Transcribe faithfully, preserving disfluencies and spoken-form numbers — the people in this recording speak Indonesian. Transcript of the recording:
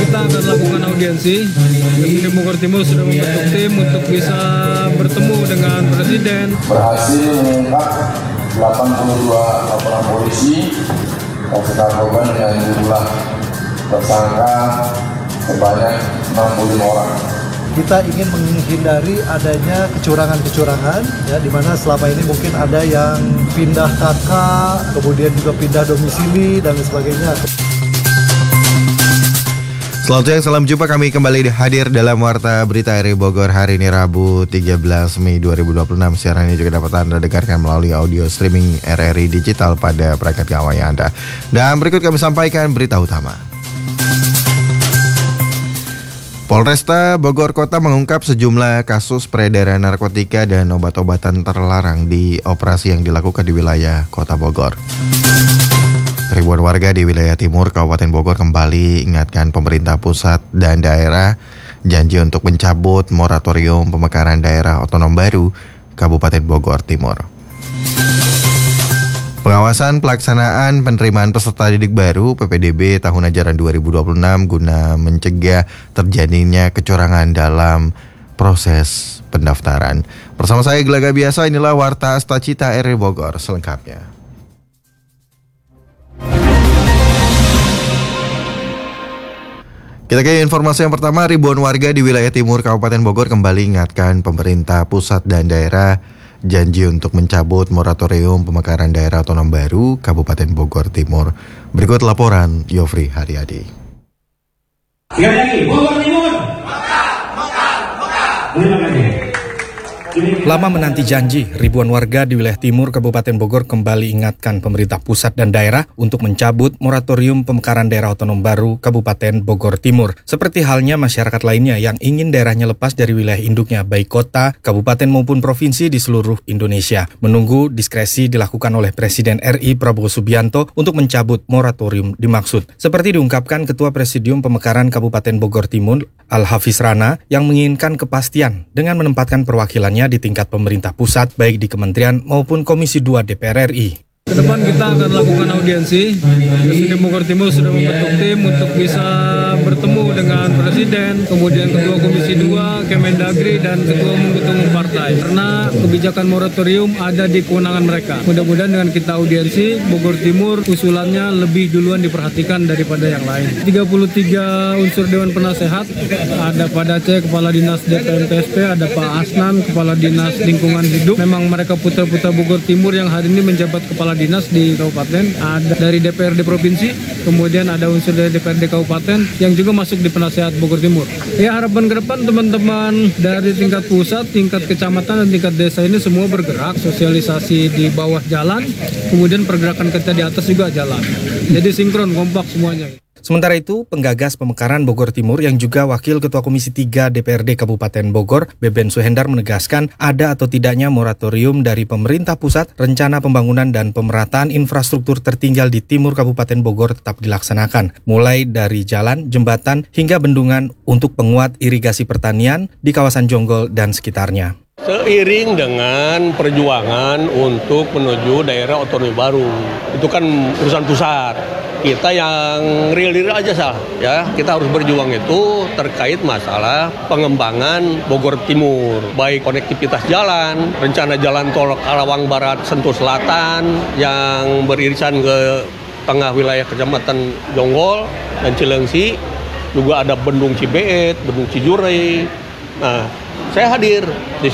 kita akan lakukan audiensi. Di Bogor Timur sudah membentuk tim untuk bisa bertemu dengan Presiden. Berhasil mengungkap delapan puluh dua laporan polisi kasus narkoba dengan jumlah tersangka sebanyak enam puluh lima orang. Kita ingin menghindari adanya kecurangan-kecurangan, ya, di mana selama ini mungkin ada yang pindah kakak, kemudian juga pindah domisili dan sebagainya. Selamat siang, salam jumpa, kami kembali hadir dalam Warta Berita R R I Bogor hari ini Rabu tiga belas Mei dua ribu dua puluh enam. Siaran ini juga dapat Anda dengarkan melalui audio streaming R R I Digital pada perangkat gawai Anda. Dan berikut kami sampaikan berita utama. Polresta Bogor Kota mengungkap sejumlah kasus peredaran narkotika dan obat-obatan terlarang di operasi yang dilakukan di wilayah Kota Bogor. Ribuan warga di wilayah timur Kabupaten Bogor kembali ingatkan pemerintah pusat dan daerah janji untuk mencabut moratorium pemekaran daerah otonom baru Kabupaten Bogor Timur. Pengawasan pelaksanaan penerimaan peserta didik baru P P D B tahun ajaran dua ribu dua puluh enam guna mencegah terjadinya kecurangan dalam proses pendaftaran. Bersama saya Gelaga Biasa, inilah Warta Astacita R R I Bogor selengkapnya. Kita ke informasi yang pertama. Ribuan warga di wilayah timur Kabupaten Bogor kembali ingatkan pemerintah pusat dan daerah janji untuk mencabut moratorium pemekaran daerah otonom baru Kabupaten Bogor Timur. Berikut laporan Yofri Haryadi. Sekali lagi, Bogor Timur. Mekar, mekar, mekar. Terima kasih. Lama menanti janji, ribuan warga di wilayah timur Kabupaten Bogor kembali ingatkan pemerintah pusat dan daerah untuk mencabut moratorium pemekaran daerah otonom baru Kabupaten Bogor Timur. Seperti halnya masyarakat lainnya yang ingin daerahnya lepas dari wilayah induknya, baik kota, kabupaten maupun provinsi di seluruh Indonesia. Menunggu diskresi dilakukan oleh Presiden R I Prabowo Subianto untuk mencabut moratorium dimaksud. Seperti diungkapkan Ketua Presidium Pemekaran Kabupaten Bogor Timur, Al-Hafiz Rana, yang menginginkan kepastian dengan menempatkan perwakilannya di tingkat pemerintah pusat, baik di kementerian maupun Komisi dua D P R R I. Ke depan kita akan lakukan audiensi. Di Bogor Timur sudah membentuk tim untuk bisa bertemu dengan Presiden, kemudian Ketua Komisi dua, Kemendagri, dan Ketua Umum Ketua Umum Partai. Karena kebijakan moratorium ada di kewenangan mereka. Mudah-mudahan dengan kita audiensi, Bogor Timur usulannya lebih duluan diperhatikan daripada yang lain. tiga puluh tiga unsur Dewan Penasehat, ada Pak Dace, Kepala Dinas D P M P S P, ada Pak Asnan, Kepala Dinas Lingkungan Hidup. Memang mereka putra-putra Bogor Timur yang hari ini menjabat Kepala Dinas di kabupaten, ada dari D P R D provinsi, kemudian ada unsur dari D P R D kabupaten yang juga masuk di penasehat Bogor Timur. Ya, harapan ke depan teman-teman dari tingkat pusat, tingkat kecamatan dan tingkat desa ini semua bergerak, sosialisasi di bawah jalan, kemudian pergerakan kita di atas juga jalan. Jadi sinkron, kompak semuanya. Sementara itu, penggagas pemekaran Bogor Timur yang juga Wakil Ketua Komisi tiga D P R D Kabupaten Bogor, Beben Suhendar, menegaskan ada atau tidaknya moratorium dari pemerintah pusat, rencana pembangunan dan pemerataan infrastruktur tertinggal di timur Kabupaten Bogor tetap dilaksanakan, mulai dari jalan, jembatan, hingga bendungan untuk penguat irigasi pertanian di kawasan Jonggol dan sekitarnya. Seiring dengan perjuangan untuk menuju daerah otonomi baru, itu kan urusan pusat. Kita yang real-real aja sah, ya. Kita harus berjuang itu terkait masalah pengembangan Bogor Timur, baik konektivitas jalan, rencana jalan tol Karawang Barat Sentul Selatan yang beririsan ke tengah wilayah Kecamatan Jonggol dan Cilengsi, juga ada Bendung Cibeet, Bendung Cijurei. Nah, saya hadir di